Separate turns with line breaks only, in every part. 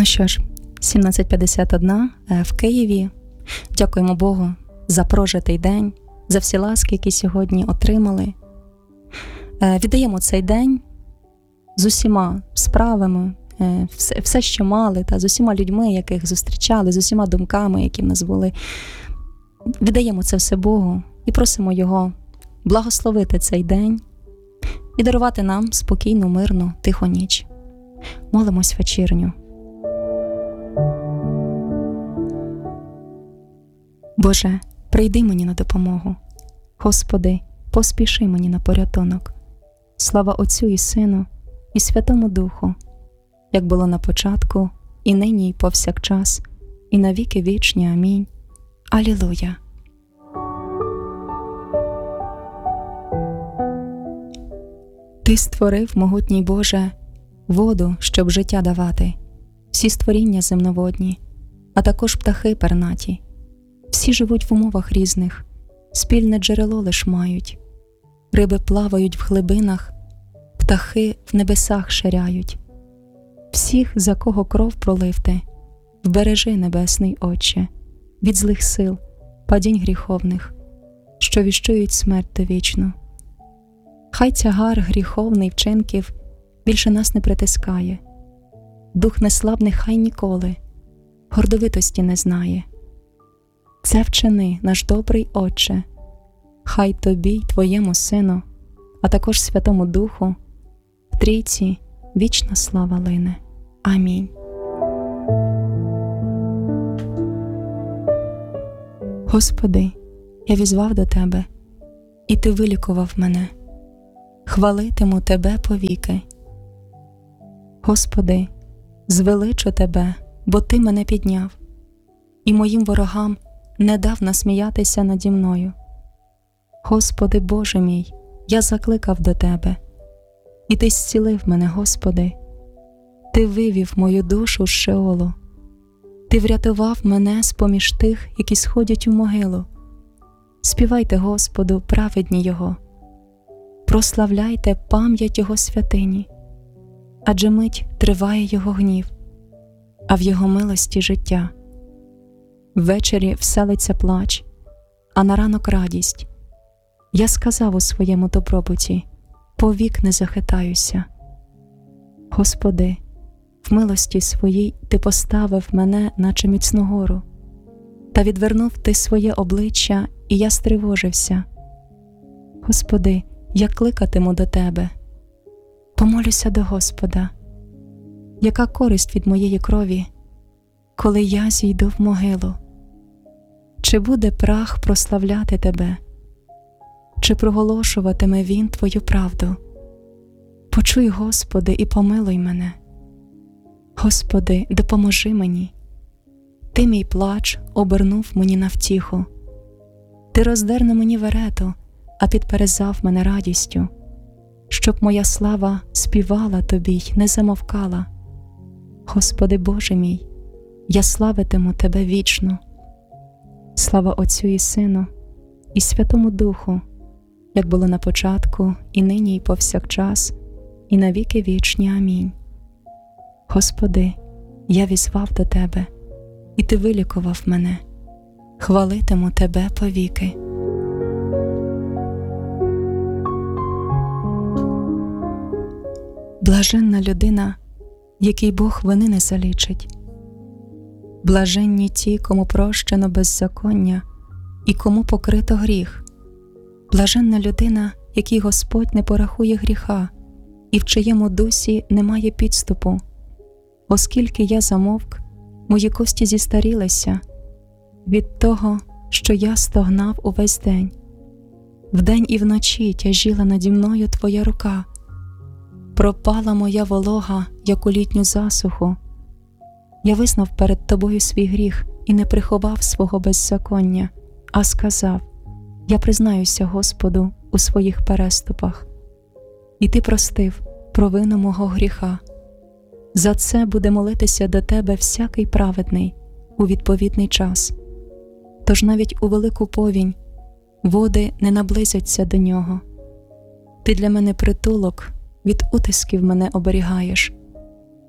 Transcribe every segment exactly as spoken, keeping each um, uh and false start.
Ну що ж, сімнадцять п'ятдесят один в Києві. Дякуємо Богу за прожитий день, за всі ласки, які сьогодні отримали. Віддаємо цей день з усіма справами, все, все, що мали, та з усіма людьми, яких зустрічали, з усіма думками, які в нас були. Віддаємо це все Богу і просимо Його благословити цей день і дарувати нам спокійну, мирну, тиху ніч. Молимось вечірню. Боже, прийди мені на допомогу. Господи, поспіши мені на порятунок. Слава Отцю і Сину, і Святому Духу, як було на початку, і нині, і повсякчас, і на віки вічні. Амінь. Алілуя. Ти створив, могутній Боже, воду, щоб життя давати, всі створіння земноводні, а також птахи пернаті. Всі живуть в умовах різних, спільне джерело лиш мають. Риби плавають в глибинах, птахи в небесах ширяють. Всіх, за кого кров пролив ти, вбережи, Небесний Отче, від злих сил, падінь гріховних, що віщують смерть вічну. Хай тягар гріховний вчинків більше нас не притискає. Дух неслабний хай ніколи гордовитості не знає. Це вчини, наш добрий Отче, хай Тобі й Твоєму Сину, а також Святому Духу, в Трійці вічна слава лине. Амінь. Господи, я візвав до Тебе, і Ти вилікував мене. Хвалитиму Тебе повіки. Господи, звеличу Тебе, бо Ти мене підняв, і моїм ворогам не дав насміятися наді мною. Господи Боже мій, я закликав до Тебе, і Ти зцілив мене, Господи. Ти вивів мою душу з Шеолу. Ти врятував мене з-поміж тих, які сходять у могилу. Співайте Господу, праведні Його. Прославляйте пам'ять Його святині, адже мить триває Його гнів, а в Його милості життя. Ввечері вселиться плач, а на ранок радість. Я сказав у своєму добробуті, повік не захитаюся. Господи, в милості своїй Ти поставив мене, наче міцну гору, та відвернув Ти своє обличчя, і я стривожився. Господи, я кликатиму до Тебе. Помолюся до Господа. Яка користь від моєї крові, коли я зійду в могилу? Чи буде прах прославляти Тебе? Чи проголошуватиме він Твою правду? Почуй, Господи, і помилуй мене. Господи, допоможи мені. Ти мій плач обернув мені на втіху. Ти роздер на мені верету, а підперезав мене радістю, щоб моя слава співала Тобі й не замовкала. Господи Боже мій, я славитиму Тебе вічно. Слава Отцю і Сину, і Святому Духу, як було на початку, і нині, і повсякчас, і на віки вічні. Амінь. Господи, я візвав до Тебе, і Ти вилікував мене. Хвалитиму Тебе повіки. Блаженна людина, який Бог вини не залічить. Блаженні ті, кому прощено беззаконня і кому покрито гріх. Блаженна людина, якій Господь не порахує гріха і в чиєму дусі немає підступу. Оскільки я замовк, мої кості зістарілися від того, що я стогнав увесь день. Вдень і вночі тяжіла наді мною Твоя рука. Пропала моя волога, як у літню засуху. Я визнав перед Тобою свій гріх і не приховав свого беззаконня, а сказав: я признаюся Господу у своїх переступах. І Ти простив провину мого гріха. За це буде молитися до Тебе всякий праведний у відповідний час. Тож навіть у велику повінь води не наблизяться до нього. Ти для мене притулок, від утисків мене оберігаєш.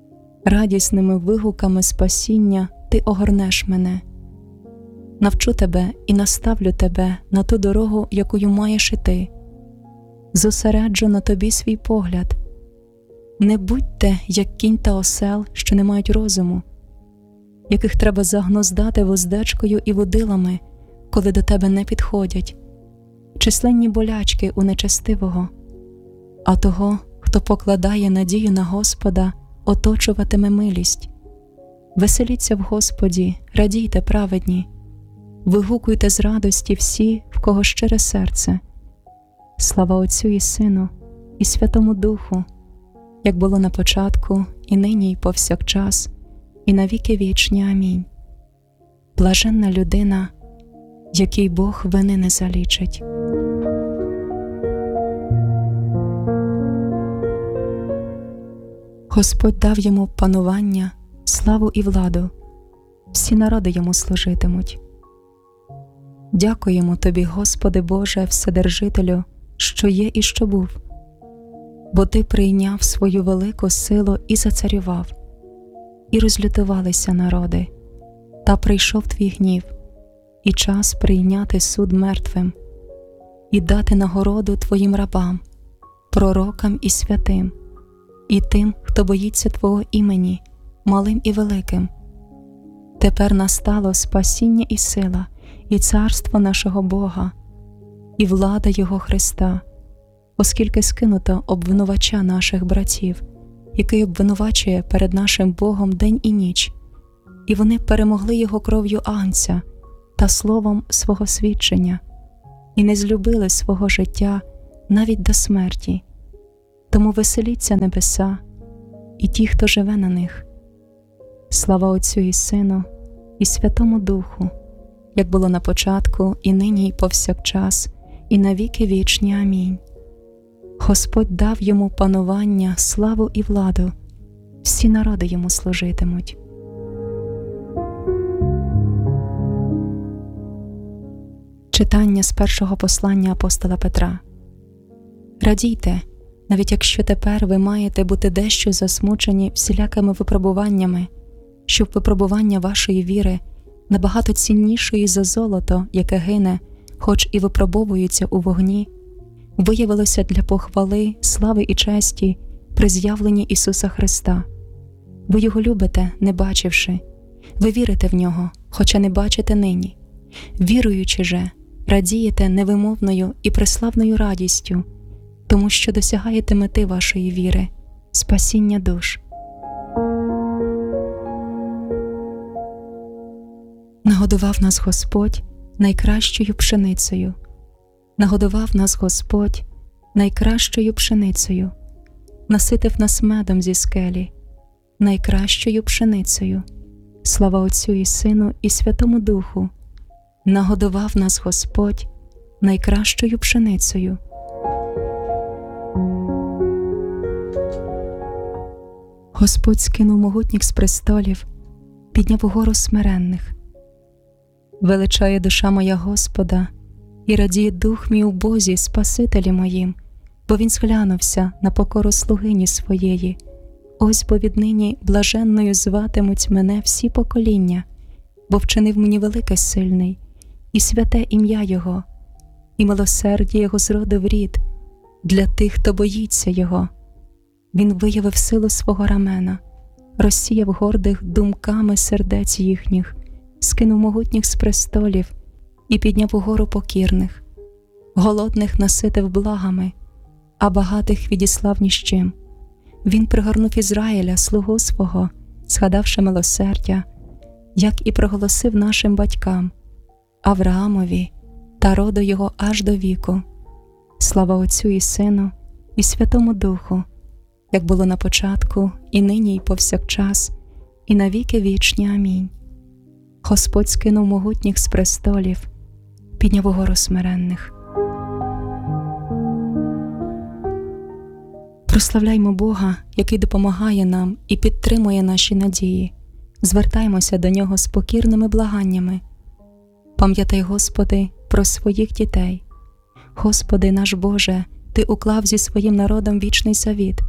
радісними вигуками спасіння Ти огорнеш мене. Навчу тебе і наставлю тебе на ту дорогу, якою маєш іти. Зосереджу на тобі свій погляд. Не будьте, як кінь та осел, що не мають розуму, яких треба загнуздати вуздечкою і водилами, коли до тебе не підходять, численні болячки у нечестивого, а того, хто покладає надію на Господа, оточуватиме милість. Веселіться в Господі, радійте праведні, вигукуйте з радості всі, в кого щире серце. Слава Отцю і Сину, і Святому Духу, як було на початку, і нині, і повсякчас, і на віки вічні. Амінь. Блаженна людина, якій Бог вини не залічить. Господь дав йому панування, славу і владу, всі народи йому служитимуть. Дякуємо тобі, Господи Боже, Вседержителю, що є і що був, бо ти прийняв свою велику силу і зацарював, і розлютувалися народи, та прийшов твій гнів, і час прийняти суд мертвим, і дати нагороду твоїм рабам, пророкам і святим, і тим, хто боїться твого імені, малим і великим. Тепер настало спасіння і сила, і царство нашого Бога, і влада Його Христа, оскільки скинуто обвинувача наших братів, який обвинувачує перед нашим Богом день і ніч, і вони перемогли Його кров'ю Агнця та словом свого свідчення, і не злюбили свого життя навіть до смерті. Тому веселіться небеса і ті, хто живе на них. Слава Отцю і Сину, і Святому Духу, як було на початку, і нині, і повсякчас, і на віки вічні. Амінь. Господь дав йому панування, славу і владу, всі народи йому служитимуть. Читання з першого послання апостола Петра. Радійте, навіть якщо тепер ви маєте бути дещо засмучені всілякими випробуваннями, щоб випробування вашої віри, набагато ціннішої за золото, яке гине, хоч і випробовується у вогні, виявилося для похвали, слави і честі при з'явленні Ісуса Христа. Ви Його любите, не бачивши. Ви вірите в Нього, хоча не бачите нині. Віруючи же, радієте невимовною і преславною радістю, тому що досягаєте мети вашої віри – спасіння душ. Нагодував нас Господь найкращою пшеницею. Нагодував нас Господь найкращою пшеницею. Наситив нас медом зі скелі, найкращою пшеницею. Слава Отцю і Сину, і Святому Духу. Нагодував нас Господь найкращою пшеницею. Господь скинув могутніх з престолів, підняв угору смиренних. Величає душа моя Господа, і радіє дух мій у Бозі, Спасителі моїм, бо Він зглянувся на покору слугині своєї. Ось бо віднині блаженною зватимуть мене всі покоління, бо вчинив мені велике сильний, і святе ім'я Його, і милосердя Його з роду в рід, для тих, хто боїться Його. Він виявив силу свого рамена, розсіяв гордих думками сердець їхніх, скинув могутніх з престолів і підняв угору покірних. Голодних наситив благами, а багатих відіслав ні з чим. Він пригорнув Ізраїля, слугу свого, згадавши милосердя, як і проголосив нашим батькам, Авраамові та роду його аж до віку. Слава Отцю і Сину, і Святому Духу, як було на початку, і нині, і повсякчас, і на віки вічні. Амінь. Господь скинув могутніх з престолів, підняв угору смиренних. Прославляймо Бога, який допомагає нам і підтримує наші надії. Звертаймося до Нього з покірними благаннями. Пам'ятай, Господи, про своїх дітей. Господи наш Боже, Ти уклав зі своїм народом вічний завіт,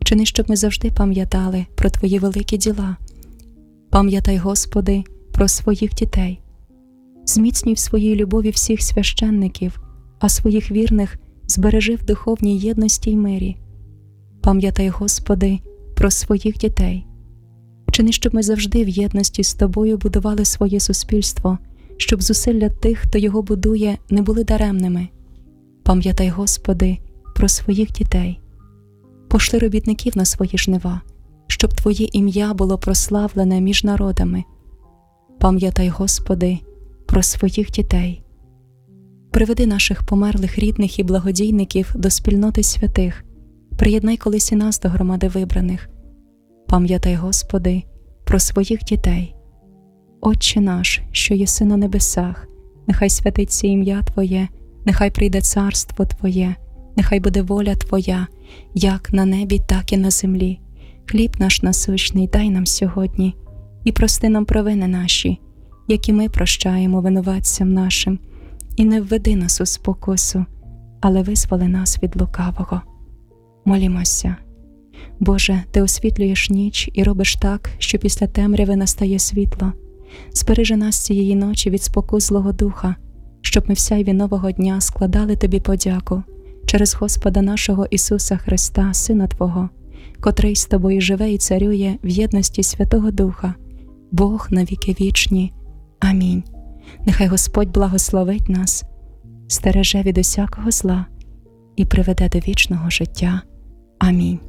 Вчини, щоб ми завжди пам'ятали про Твої великі діла. Пам'ятай, Господи, про своїх дітей. Зміцнюй в своїй любові всіх священників, а своїх вірних збережи в духовній єдності й мирі. Пам'ятай, Господи, про своїх дітей. Вчини, щоб ми завжди в єдності з Тобою будували своє суспільство, щоб зусилля тих, хто його будує, не були даремними. Пам'ятай, Господи, про своїх дітей. Пошли робітників на свої жнива, щоб Твоє ім'я було прославлене між народами. Пам'ятай, Господи, про своїх дітей. Приведи наших померлих рідних і благодійників до спільноти святих, приєднай колись і нас до громади вибраних. Пам'ятай, Господи, про своїх дітей. Отче наш, що єси на небесах, нехай святиться ім'я Твоє, нехай прийде царство Твоє, нехай буде воля Твоя, як на небі, так і на землі. Хліб наш насущний дай нам сьогодні, і прости нам провини наші, які ми прощаємо винуватцям нашим, і не введи нас у спокусу, але визволи нас від лукавого. Молімося. Боже, Ти освітлюєш ніч і робиш так, що після темряви настає світло. Збережи нас цієї ночі від спокус Злого Духа, щоб ми в сяйві нового дня складали Тобі подяку через Господа нашого Ісуса Христа, Сина Твого, котрий з Тобою живе і царює в єдності Святого Духа, Бог на віки вічні. Амінь. Нехай Господь благословить нас, стереже від усякого зла і приведе до вічного життя. Амінь.